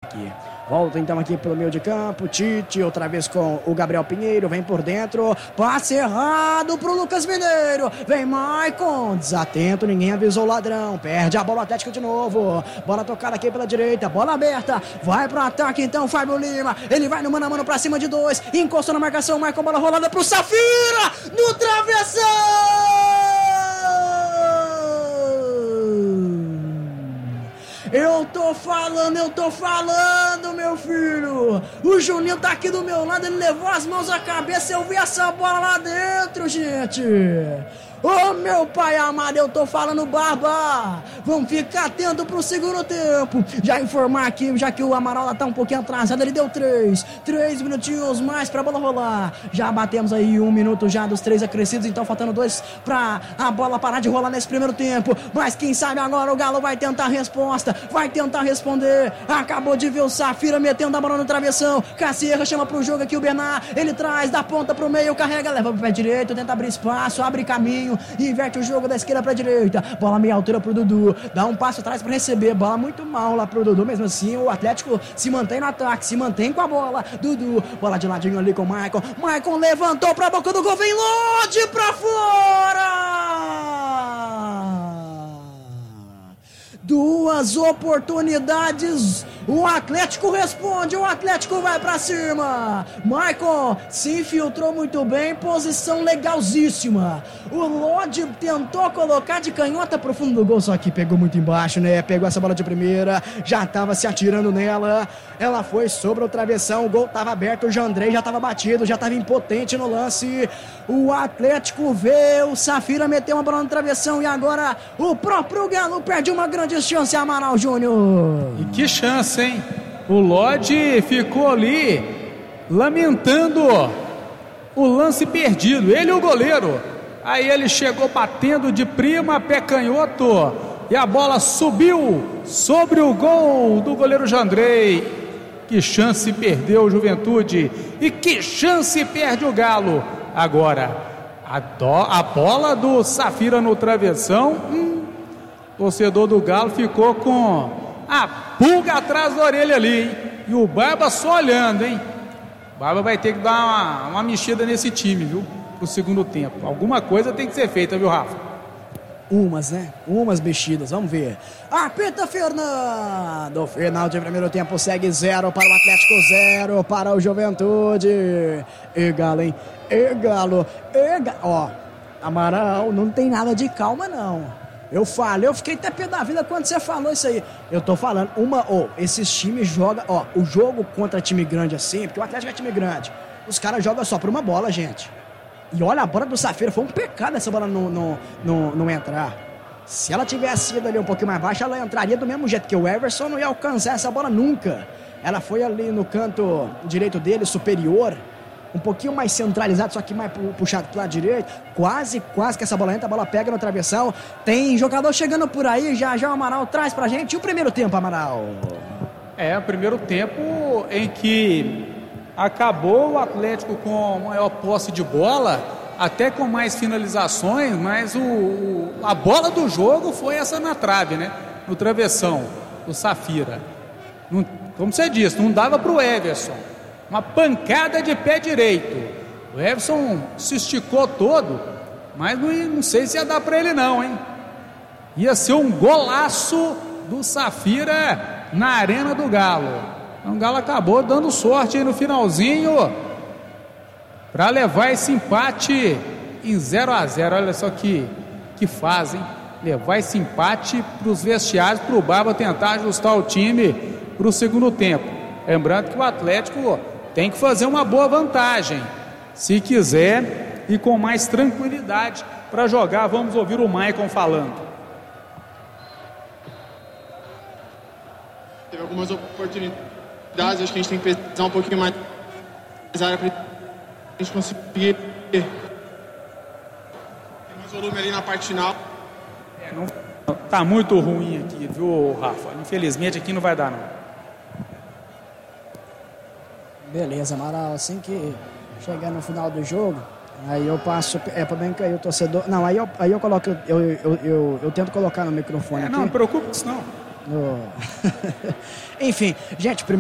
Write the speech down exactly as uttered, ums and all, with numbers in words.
Aqui. Volta então aqui pelo meio de campo, Tite, outra vez com o Gabriel Pinheiro, vem por dentro, passe errado pro Lucas Mineiro, vem Maicon, desatento, ninguém avisou o ladrão, perde a bola, Atlético de novo, bola tocada aqui pela direita, bola aberta, vai pro ataque então Fábio Lima, ele vai no mano a mano pra cima de dois, encostou na marcação, Maicon, bola rolada pro Safira, no travessão! Eu tô falando, eu tô falando, meu filho. O Juninho tá aqui do meu lado, ele levou as mãos à cabeça, eu vi essa bola lá dentro, gente. Ô, oh, meu pai amado, eu tô falando Barba. Vamos ficar atento pro segundo tempo. Já informar aqui, já que o Amaral tá um pouquinho atrasado, ele deu três. Três minutinhos mais pra bola rolar. Já batemos aí um minuto já dos três acrescidos, então faltando dois pra a bola parar de rolar nesse primeiro tempo. Mas quem sabe agora o Galo vai tentar a resposta, vai tentar responder. Acabou de ver o Safira metendo a bola no travessão. Cacierra chama pro jogo aqui o Bernard. Ele traz da ponta pro meio, carrega, leva pro pé direito, tenta abrir espaço, abre caminho. Inverte o jogo da esquerda pra direita, bola meia altura pro Dudu, dá um passo atrás pra receber, bola muito mal lá pro Dudu, mesmo assim o Atlético se mantém no ataque, se mantém com a bola, Dudu, bola de ladinho ali com o Maicon, Maicon levantou pra boca do gol, vem Lodi pra fora! Duas oportunidades, o Atlético responde, o Atlético vai pra cima. Maicon se infiltrou muito bem, posição legalzíssima. O Lodi tentou colocar de canhota pro fundo do gol, só que pegou muito embaixo, né? Pegou essa bola de primeira, já tava se atirando nela. Ela foi sobre o travessão, o gol tava aberto, o Jandrei já tava batido, já tava impotente no lance. O Atlético vê, o Safira meteu uma bola no travessão e agora o próprio Galo perde uma grande chance, Amaral Júnior. E que chance, hein? O Lodi ficou ali lamentando o lance perdido, ele e o goleiro. Aí ele chegou batendo de prima, pé canhoto, e a bola subiu sobre o gol do goleiro Jandrei. Que chance perdeu o Juventude e que chance perde o Galo. Agora, a, do, a bola do Safira no travessão, hum, o torcedor do Galo ficou com a pulga atrás da orelha ali, hein? E o Barba só olhando, hein? O Barba vai ter que dar uma, uma mexida nesse time, viu? Pro segundo tempo. Alguma coisa tem que ser feita, viu, Rafa? Umas, né? Umas mexidas, vamos ver. Apita Fernando. Final de primeiro tempo segue zero para o Atlético, zero para o Juventude. E Galo, hein? E Galo. E Galo. Ó, Amaral, não tem nada de calma, não. Eu falei, eu fiquei até pé da vida quando você falou isso aí. Eu tô falando, uma, ó, esses times jogam, ó, o jogo contra time grande assim, porque o Atlético é time grande. Os caras jogam só por uma bola, gente. E olha, a bola do Safira, foi um pecado essa bola não, não, não, não entrar. Se ela tivesse ido ali um pouquinho mais baixa, ela entraria do mesmo jeito, que o Everson não ia alcançar essa bola nunca. Ela foi ali no canto direito dele, superior, um pouquinho mais centralizado, só que mais puxado pro lado direito. Quase, quase que essa bola entra, a bola pega no travessão. Tem jogador chegando por aí, já já o Amaral traz pra gente. E o primeiro tempo, Amaral? É, o primeiro tempo em que acabou o Atlético com maior posse de bola, até com mais finalizações, mas o, o, a bola do jogo foi essa na trave, né? No travessão, o Safira. Não, como você disse, não dava para o Everson. Uma pancada de pé direito. O Everson se esticou todo, mas não, não sei se ia dar para ele não, hein? Ia ser um golaço do Safira na Arena do Galo. Então o Galo acabou dando sorte aí no finalzinho para levar esse empate em zero a zero. Olha só que, que fazem. Levar esse empate para os vestiários, para o Barba tentar ajustar o time para o segundo tempo. Lembrando que o Atlético tem que fazer uma boa vantagem, se quiser, e com mais tranquilidade para jogar. Vamos ouvir o Maicon falando. Teve algumas oportunidades, acho que a gente tem que pesar um pouquinho mais na área para a gente conseguir ter mais volume ali na parte final. É, não, tá muito ruim aqui, viu, Rafa? Infelizmente aqui não vai dar, não. Beleza, Amaral, assim que chegar no final do jogo, aí eu passo, é para bem cair o torcedor. Não, aí eu, aí eu coloco, eu, eu, eu, eu tento colocar no microfone é, aqui. Não, não preocupe com isso não. No... Enfim, gente, primeiro